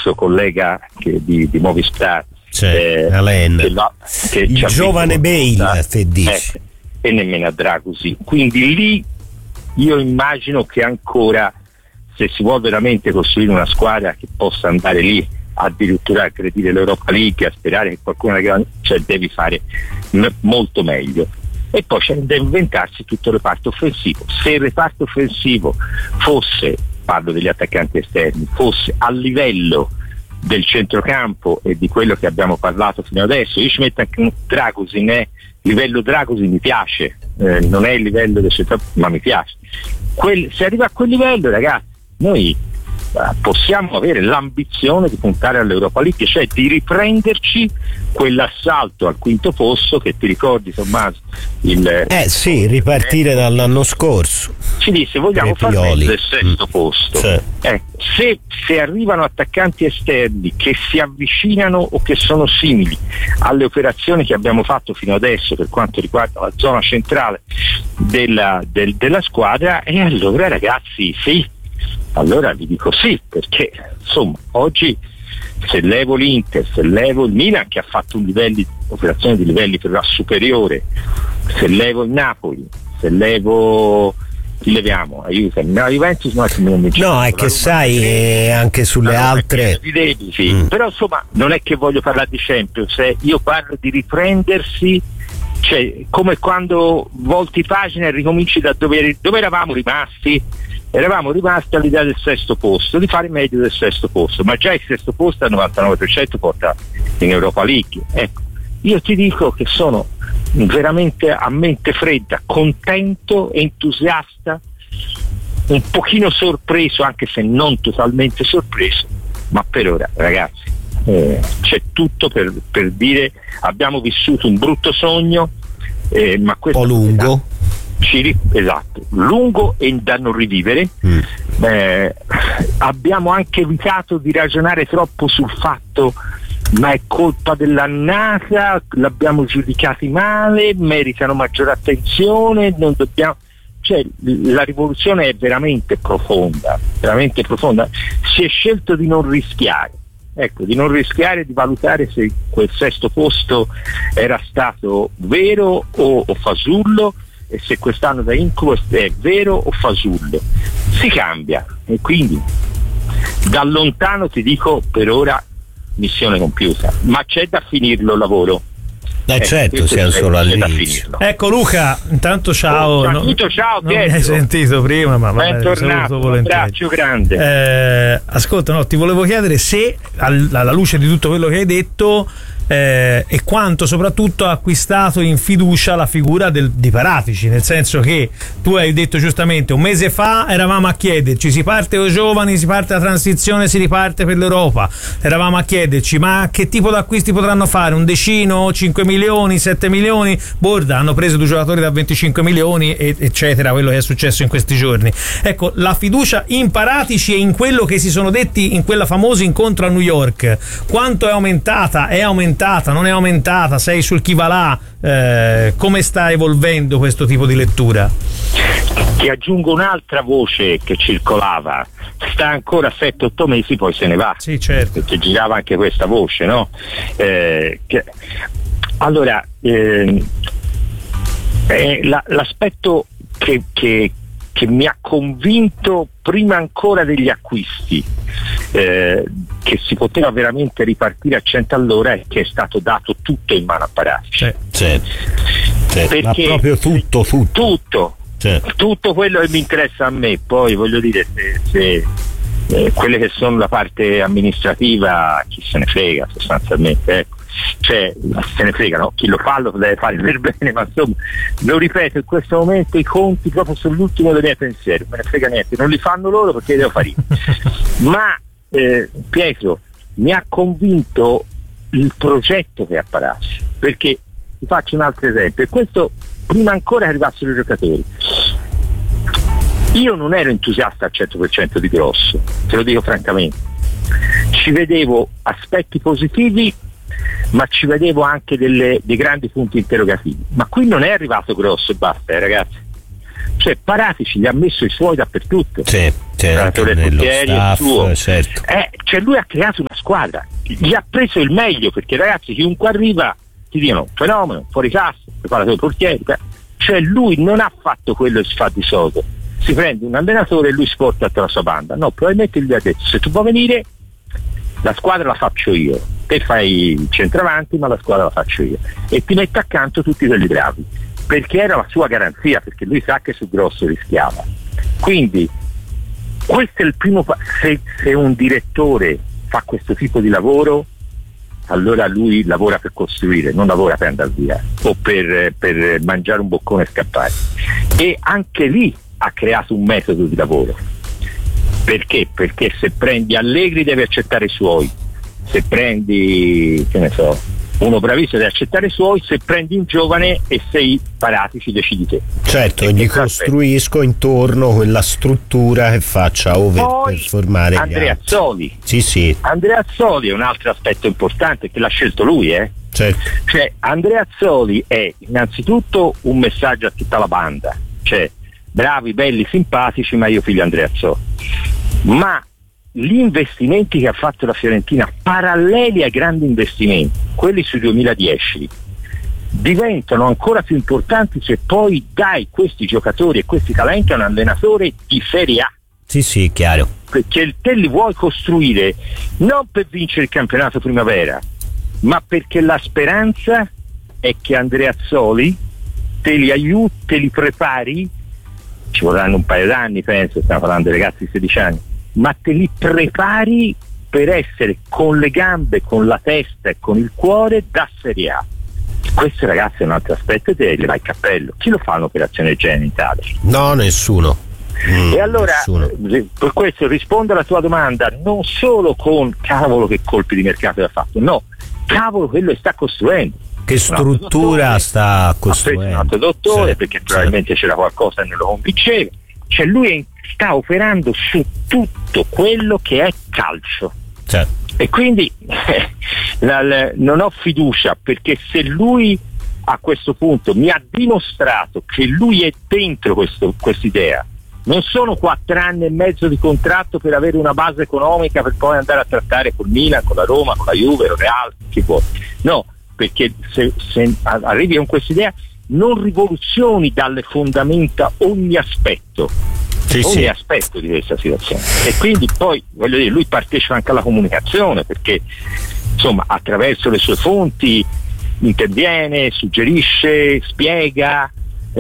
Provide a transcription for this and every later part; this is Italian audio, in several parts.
suo collega di Movistar, Alain, il giovane Bale, e nemmeno a Dragosin. Quindi lì io immagino che ancora, se si vuole veramente costruire una squadra che possa andare lì addirittura a aggredire l'Europa League, a sperare che qualcuno, cioè devi fare molto meglio. E poi c'è da inventarsi tutto il reparto offensivo. Se il reparto offensivo fosse, parlo degli attaccanti esterni, fosse a livello del centrocampo e di quello che abbiamo parlato fino adesso, io ci metto anche Dragosin, livello Dragosin mi piace, non è il livello del centrocampo, ma mi piace. Se arriva a quel livello, ragazzi, noi possiamo avere l'ambizione di puntare all'Europa League, cioè di riprenderci quell'assalto al quinto posto che ti ricordi, Tommaso? Ripartire dall'anno scorso. Si disse vogliamo far mezzo del sesto posto. Se arrivano attaccanti esterni che si avvicinano o che sono simili alle operazioni che abbiamo fatto fino adesso per quanto riguarda la zona centrale della squadra, e allora ragazzi allora vi dico sì, perché insomma oggi se levo l'Inter, se levo il Milan che ha fatto operazione di livelli però superiore, se levo il Napoli, se levo chi leviamo? Aiutami, la Juventus no, è che sai anche sulle altre però insomma non è che voglio parlare di Champions, io parlo di riprendersi, cioè come quando volti pagina e ricominci da dove eravamo rimasti. Eravamo rimasti all'idea del sesto posto, di fare meglio del sesto posto, ma già il sesto posto al 99% porta in Europa League. Ecco, io ti dico che sono veramente a mente fredda, contento, entusiasta, un pochino sorpreso, anche se non totalmente sorpreso, ma per ora ragazzi c'è tutto per dire abbiamo vissuto un brutto sogno, ma questo un po' lungo. Esatto, lungo e da non rivivere. Abbiamo anche evitato di ragionare troppo sul fatto ma è colpa dell'annata, l'abbiamo giudicati male, meritano maggiore attenzione, non dobbiamo, cioè la rivoluzione è veramente profonda, si è scelto di non rischiare, di non rischiare, di valutare se quel sesto posto era stato vero o fasullo, e se quest'anno da incubo è vero o fasullo. Si cambia, e quindi da lontano ti dico per ora missione compiuta, ma c'è da finirlo il lavoro. Certo, siamo solo all'inizio. Ecco Luca, intanto ciao. Ciao, non mi hai sentito prima, ma bentornato, un abbraccio grande. Ascolta, ti volevo chiedere se alla luce di tutto quello che hai detto e quanto soprattutto ha acquistato in fiducia la figura di Paratici, nel senso che tu hai detto giustamente un mese fa eravamo a chiederci si parte o giovani, si parte la transizione, si riparte per l'Europa, eravamo a chiederci ma che tipo di acquisti potranno fare, un decino, 5 milioni, 7 milioni, borda, hanno preso 2 giocatori da 25 milioni eccetera, quello che è successo in questi giorni. Ecco, la fiducia in Paratici e in quello che si sono detti in quella famosa incontro a New York, quanto è aumentata, non è aumentata, sei sul chi va là, come sta evolvendo questo tipo di lettura? Ti aggiungo un'altra voce che circolava, sta ancora 7-8 mesi poi se ne va. Sì, certo. Perché girava anche questa voce, no? L'aspetto che mi ha convinto prima ancora degli acquisti, che si poteva veramente ripartire a 100 all'ora, è che è stato dato tutto in mano a Paratici. Perché ma proprio tutto quello che mi interessa a me. Poi voglio dire, se quelle che sono la parte amministrativa chi se ne frega sostanzialmente, cioè se ne frega, no? Chi lo fa lo deve fare per bene, ma insomma lo ripeto, in questo momento i conti proprio sull'ultimo dei miei pensieri, me ne frega niente, non li fanno loro perché li devo fare io. Ma Pietro, mi ha convinto il progetto che ha Paratici, perché ti faccio un altro esempio, e questo prima ancora che arrivassero i giocatori. Io non ero entusiasta al 100% di Grosso, te lo dico francamente, ci vedevo aspetti positivi ma ci vedevo anche dei grandi punti interrogativi, ma qui non è arrivato Grosso e basta, ragazzi, cioè Paratici gli ha messo i suoi dappertutto, nello staff, certo. Cioè lui ha creato una squadra, gli ha preso il meglio, perché ragazzi, chiunque arriva ti dicono fenomeno, fuori classe, preparatore portiere, cioè lui non ha fatto quello che si fa di solito, si prende un allenatore e lui si porta tutta la sua banda. No, probabilmente gli ha detto: se tu vuoi venire, la squadra la faccio io, te fai il centravanti ma la squadra la faccio io, e ti metto accanto tutti quelli bravi, perché era la sua garanzia, perché lui sa che su grosso rischiava. Quindi questo è il primo se un direttore fa questo tipo di lavoro, allora lui lavora per costruire, non lavora per andare via o per mangiare un boccone e scappare. E anche lì ha creato un metodo di lavoro. Perché? Perché se prendi Allegri devi accettare i suoi, se prendi, che ne so, uno bravissimo devi accettare i suoi, se prendi un giovane e sei Paratici decidi te. Certo, e gli costruisco intorno quella struttura che faccia overperformare Andrea Azzoli. Sì. Andrea Azzoli è un altro aspetto importante che l'ha scelto lui, Certo. Cioè Andrea Azzoli è innanzitutto un messaggio a tutta la banda, cioè bravi, belli, simpatici, ma io figlio Andrea Azzoli. Ma gli investimenti che ha fatto la Fiorentina, paralleli ai grandi investimenti, quelli sui 2010, diventano ancora più importanti se poi dai questi giocatori e questi talenti a un allenatore di Serie A. Sì, chiaro. Perché te li vuoi costruire non per vincere il campionato primavera, ma perché la speranza è che Andrea Azzoli te li aiuti, te li prepari, ci vorranno un paio d'anni, penso, stiamo parlando dei ragazzi di 16 anni, ma te li prepari per essere con le gambe, con la testa e con il cuore da Serie A. Questo, ragazzi, è un altro aspetto, te le va il cappello. Chi lo fa un'operazione del genere in Italia? No, nessuno. E allora, nessuno. Per questo rispondo alla tua domanda non solo con cavolo che colpi di mercato ha fatto, no, cavolo quello sta costruendo. Che struttura sta costruendo? Un altro dottore, sì, perché probabilmente c'era qualcosa che non lo convinceva. Cioè lui sta operando su tutto quello che è calcio. Certo. E quindi non ho fiducia, perché se lui a questo punto mi ha dimostrato che lui è dentro quest'idea, non sono 4 anni e mezzo di contratto per avere una base economica per poi andare a trattare col Milan, con la Roma, con la Juve, con il Real, chi vuole. No, perché se arrivi con quest'idea non rivoluzioni dalle fondamenta ogni aspetto. Aspetto di questa situazione, e quindi poi voglio dire, lui partecipa anche alla comunicazione, perché insomma attraverso le sue fonti interviene, suggerisce, spiega,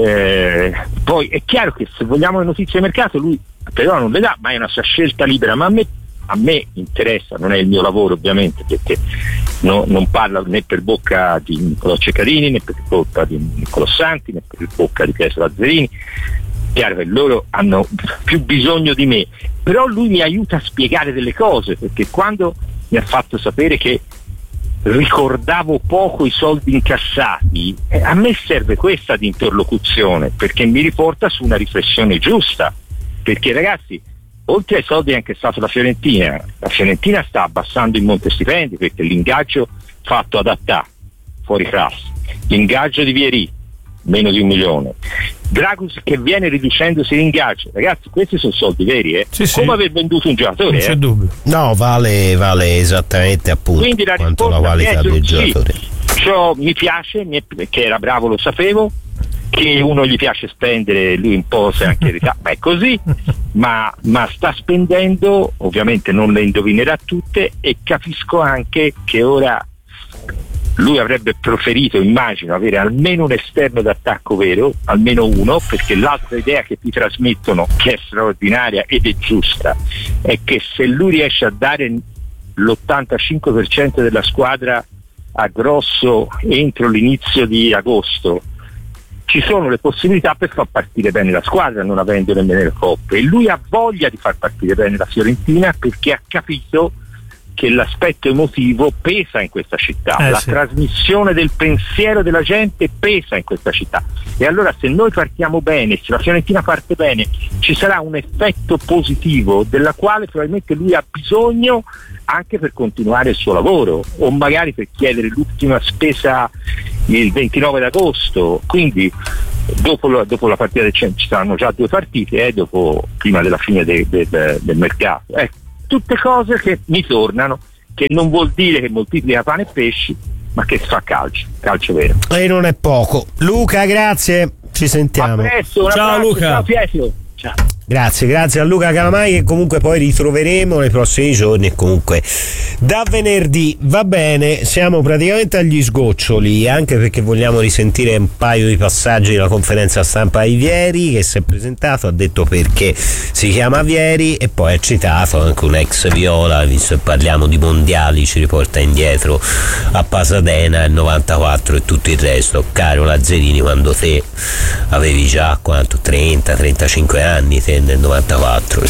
poi è chiaro che se vogliamo le notizie di mercato lui però non le dà, ma è una sua scelta libera. Ma a me interessa, non è il mio lavoro ovviamente, perché non parla né per bocca di Nicolò Ceccarini, né per bocca di Nicolò Santi, né per bocca di Pietro Lazzarini. Chiaro che loro hanno più bisogno di me, però lui mi aiuta a spiegare delle cose, perché quando mi ha fatto sapere che ricordavo poco i soldi incassati, a me serve questa di interlocuzione, perché mi riporta su una riflessione giusta, perché ragazzi, oltre ai soldi anche stato la Fiorentina sta abbassando il monte stipendi, perché l'ingaggio fatto ad Attà fuori classe, l'ingaggio di Vieri meno di 1 milione, Dragus che viene riducendosi l'ingaggio, ragazzi, questi sono soldi veri, come aver venduto un giocatore, non c'è dubbio. No, vale esattamente appunto quanto la qualità del giocatore. Mi piace, che era bravo, lo sapevo, che uno gli piace spendere, lui un po' se anche in ma è così, ma sta spendendo, ovviamente non le indovinerà tutte, e capisco anche che ora lui avrebbe preferito, immagino, avere almeno un esterno d'attacco vero, almeno uno, perché l'altra idea che ti trasmettono, che è straordinaria ed è giusta, è che se lui riesce a dare l'85% della squadra a Grosso entro l'inizio di agosto, ci sono le possibilità per far partire bene la squadra, non avendo nemmeno le coppe, e lui ha voglia di far partire bene la Fiorentina, perché ha capito che l'aspetto emotivo pesa in questa città, la trasmissione del pensiero della gente pesa in questa città, e allora se noi partiamo bene, se la Fiorentina parte bene, ci sarà un effetto positivo della quale probabilmente lui ha bisogno anche per continuare il suo lavoro, o magari per chiedere l'ultima spesa il 29 d'agosto, quindi dopo la partita del Centro ci saranno già 2 partite, prima della fine del mercato. Tutte cose che mi tornano, che non vuol dire che moltiplica pane e pesci, ma che fa calcio vero. E non è poco. Luca, grazie, ci sentiamo. A presto, ciao Luca. Ciao Pietro. Ciao. Grazie a Luca Calamai, che comunque poi ritroveremo nei prossimi giorni, e comunque da venerdì. Va bene, siamo praticamente agli sgoccioli, anche perché vogliamo risentire un paio di passaggi della conferenza stampa di Vieri, che si è presentato, ha detto perché si chiama Vieri e poi ha citato anche un ex Viola, visto che parliamo di mondiali, ci riporta indietro a Pasadena, il 94 e tutto il resto. Caro Lazzarini, quando te avevi già 35 anni, te nel 94,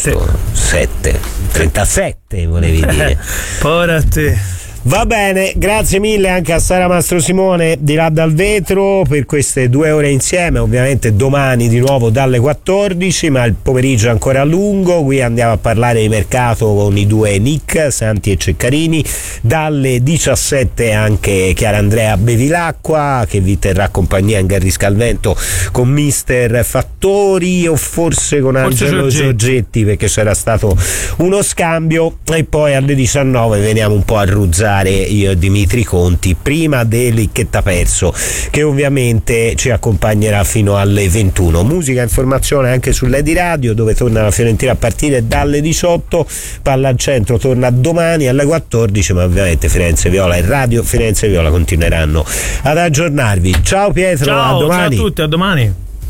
37 volevi dire. Povera te. Va bene, grazie mille anche a Sara Mastro Simone di là dal vetro per queste 2 ore insieme. Ovviamente domani di nuovo dalle 14, ma il pomeriggio è ancora lungo. Qui andiamo a parlare di mercato con i 2 Nick, Santi e Ceccarini. Dalle 17 anche Chiara Andrea Bevilacqua, che vi terrà compagnia in Garrisca al Vento con Mister Fattori, o forse con Angelo Giorgetti, perché c'era stato uno scambio. E poi alle 19 veniamo un po' a ruzzare io e Dimitri Conti prima del Licchetta Perso, che ovviamente ci accompagnerà fino alle 21. Musica e informazione anche sull'Edi Radio, dove torna la Fiorentina a partire dalle 18. Palla al centro torna domani alle 14, ma ovviamente Firenze Viola e Radio Firenze Viola continueranno ad aggiornarvi. Ciao Pietro, ciao, a domani. Ciao a tutti, a domani.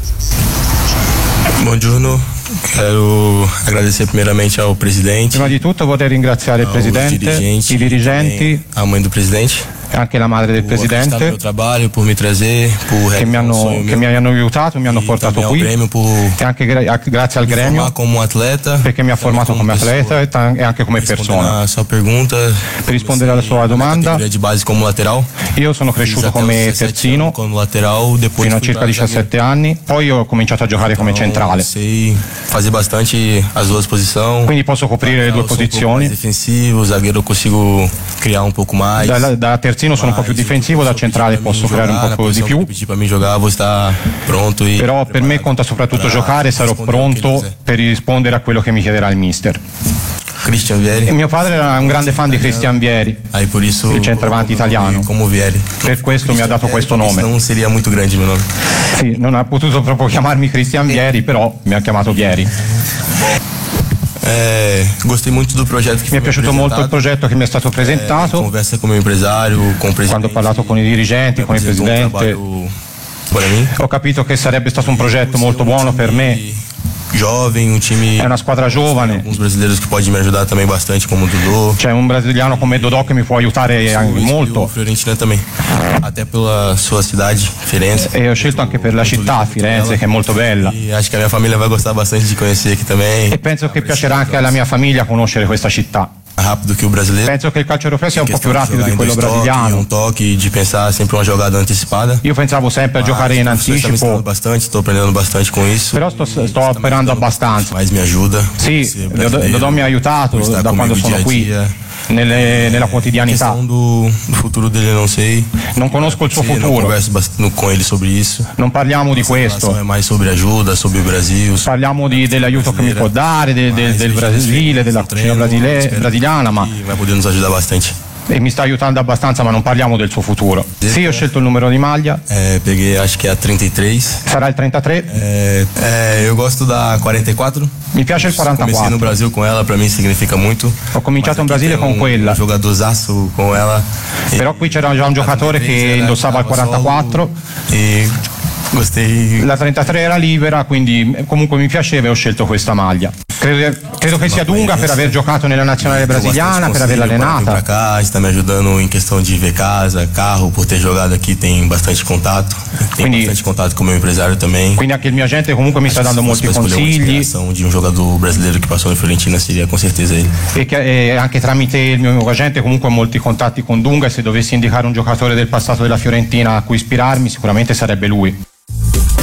Buongiorno. Quero agradecer primeiramente ao presidente. Prima di tutto vorrei ringraziare il presidente, i dirigenti, a mãe do presidente, anche la madre del presidente, mio trabalho, por mi trazer, por che mi hanno aiutato, mi hanno portato qui, e anche grazie al gremio, como atleta, perché mi ha formato come atleta e anche come persona. Per rispondere alla sua domanda, di base come lateral. Io sono cresciuto come terzino fino a circa 17 anni, poi ho cominciato a giocare come centrale. Fazer bastante as duas posições. Quindi posso coprire le due posizioni. Difensivo, zagueiro consigo criar un poco mais. Da terzino sono un po' più difensivo, da centrale posso creare un po' di più. Però per me conta soprattutto giocare, sarò pronto per rispondere a quello che mi chiederà il mister. Christian Vieri. Mio padre era un grande fan di Christian Vieri, il centravanti italiano. Per questo mi ha dato questo nome. Non sarebbe molto grande il mio nome. Sì, non ha potuto proprio chiamarmi Christian Vieri, però mi ha chiamato Vieri. Gostei molto del progetto che mi è piaciuto molto il progetto che mi è stato presentato. Conversa con il mio impresario, con il presidente. Quando ho parlato con i dirigenti, con il presidente, ho capito che sarebbe stato un progetto molto buono per me. Jovem, un time. È una squadra giovane. Uns brasileiros che pode me aiutare também bastante, come Dodô. C'è un brasiliano come Dodò che mi può aiutare molto. Fiorentina também. Até pela sua cidade, Firenze. E ho scelto anche per la città, Firenze, che è molto bella. E acho che a mia famiglia vai gostar bastante di conhecer aqui também. E penso che piacerà anche alla mia famiglia conoscere questa città. Rápido che il brasileiro. Penso che il calcio europeo sia un po' più rapido di quello brasiliano. Un toque di pensare sempre una giocata anticipada. Io pensavo sempre a giocare in anticipo. Sto apprendendo bastante con isso. Però sto imparando abbastanza. Mas mi aiuta. Sì, Dodò mi ha aiutato da quando sono qui. Nella quotidianità. Do futuro dele non sei. Non conosco il suo futuro. Non converso con ele sobre isso. Non parliamo di questo. È mais sobre ajuda, sobre il Brasil. Parliamo dell'aiuto che mi può dare, del Brasile, della cucina brasiliana, ma vai poter nos ajudar bastante. E mi sta aiutando abbastanza, ma non parliamo del suo futuro. Sì, ho scelto il numero di maglia. Peguei, acho che è a 33. Sarà il 33? Io gosto da 44. Mi piace il 44. Comecei no Brasil con ela, per me significa molto. Ho cominciato in Brasile con quella. Un giocadorzasso con ela. Però qui c'era già un giocatore che indossava il 44. E la 33 era libera, quindi comunque mi piaceva e ho scelto questa maglia. Credo che sia Dunga per aver giocato nella nazionale brasiliana, per averla allenata. Sta mi aiutando in questão de ver casa, carro, por ter jogado aqui tem bastante contatto. Bastante contatto con il mio impresario também. Quindi anche il mio agente comunque mi sta dando molti consigli. Di un giocatore brasileiro che passò in Fiorentina seria con certeza ele. E anche tramite il mio agente comunque ho molti contatti con Dunga, e se dovessi indicare un giocatore del passato della Fiorentina a cui ispirarmi sicuramente sarebbe lui.